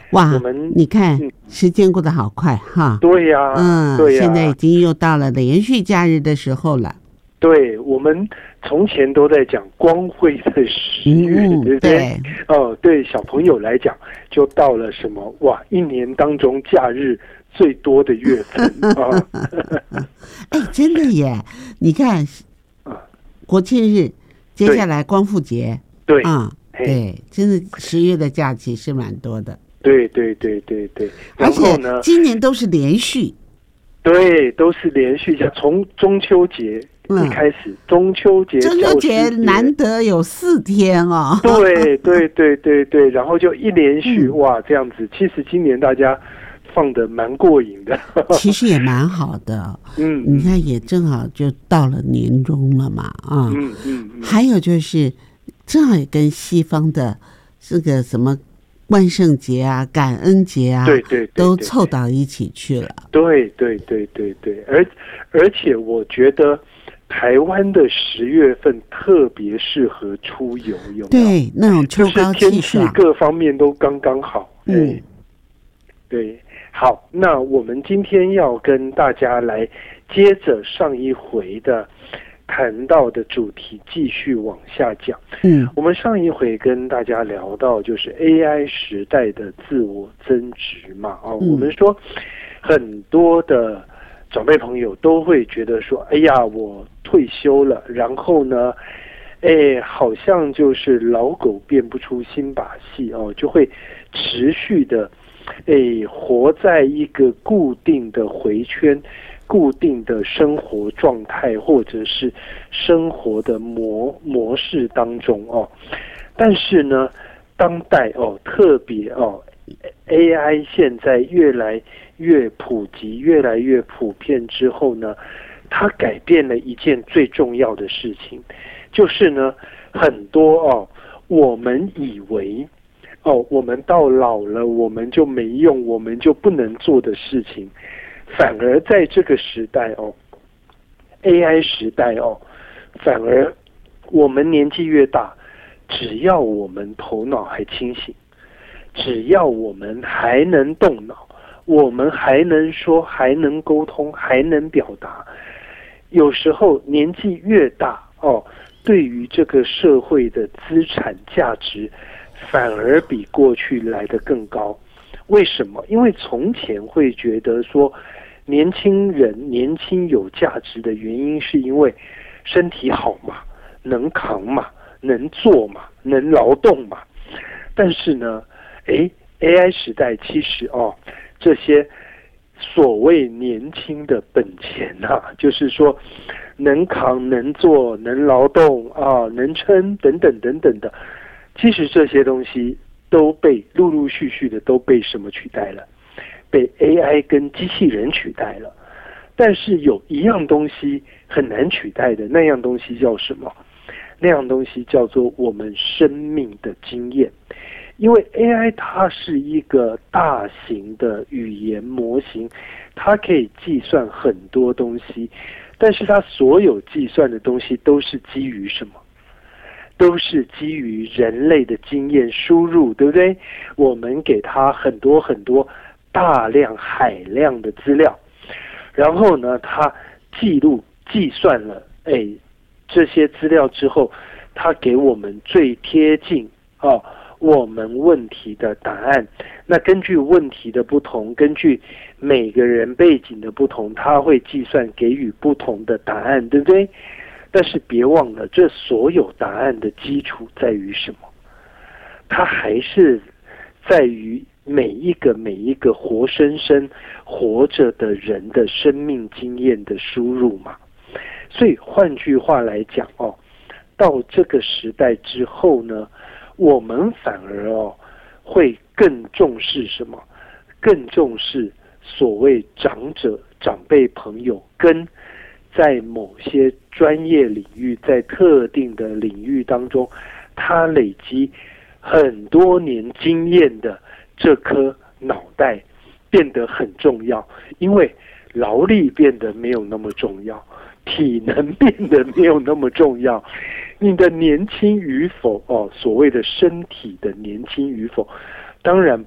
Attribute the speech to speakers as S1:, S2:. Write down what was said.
S1: 哇，
S2: 我们
S1: 你看，时间过得好快哈。
S2: 对呀，对呀，
S1: 现在已经又到了连续假日的时候了。
S2: 对，我们从前都在讲光辉的10月，对不对？对小朋友来讲，就到了什么哇，一年当中假日最多的月份啊！
S1: 真的耶！你看，国庆日，接下来光复节，
S2: 对，
S1: 对，真的10月的假期是蛮多的。
S2: 对，然后呢，
S1: 而且今年都是连续。
S2: 对，都是连续假，从中秋节一开始，中秋节
S1: 难得有4天哦。
S2: 对，然后就一连续，哇，这样子，其实今年大家放得蛮过瘾的，
S1: 其实也蛮好的。你看也正好就到了年终了嘛，还有就是正好也跟西方的这个什么万圣节啊、感恩节啊，对，都凑到一起去了。
S2: 对，而且我觉得台湾的10月份特别适合出游，有没有？
S1: 对，那种秋高气爽，
S2: 天气各方面都刚刚好。对，好，那我们今天要跟大家来接着上一回的谈到的主题继续往下讲。我们上一回跟大家聊到就是 AI 时代的自我增值嘛，我们说很多的长辈朋友都会觉得说，哎呀，我退休了，然后呢，好像就是老狗变不出新把戏哦，就会持续的，活在一个固定的回圈。固定的生活状态或者是生活的模式当中哦，但是呢，当代特别AI 现在越来越普及、越来越普遍之后呢，它改变了一件最重要的事情，就是呢，很多我们以为我们到老了我们就没用，我们就不能做的事情。反而在这个时代AI 时代反而我们年纪越大，只要我们头脑还清醒，只要我们还能动脑，我们还能说，还能沟通，还能表达，有时候年纪越大对于这个社会的资产价值反而比过去来得更高。为什么？因为从前会觉得说年轻人年轻有价值的原因是因为身体好嘛，能扛嘛，能做嘛，能劳动嘛。但是呢AI 时代其实这些所谓年轻的本钱就是说能扛能做能劳动能撑等等的，其实这些东西都被陆陆续续的都被什么取代了？被 AI 跟机器人取代了。但是有一样东西很难取代的，那样东西叫什么？那样东西叫做我们生命的经验。因为 AI 它是一个大型的语言模型，它可以计算很多东西，但是它所有计算的东西都是基于什么？都是基于人类的经验输入，对不对？我们给它很多大量海量的资料，然后呢，它计算了这些资料之后，它给我们最贴近我们问题的答案。那根据问题的不同，根据每个人背景的不同，它会计算给予不同的答案，对不对？但是别忘了，这所有答案的基础在于什么？它还是在于每一个活生生活着的人的生命经验的输入嘛。所以换句话来讲到这个时代之后呢，我们反而会更重视什么？更重视所谓长辈朋友跟在某些专业领域，在特定的领域当中，他累积很多年经验的这颗脑袋变得很重要。因为劳力变得没有那么重要，体能变得没有那么重要，你的年轻与否所谓的身体的年轻与否，当然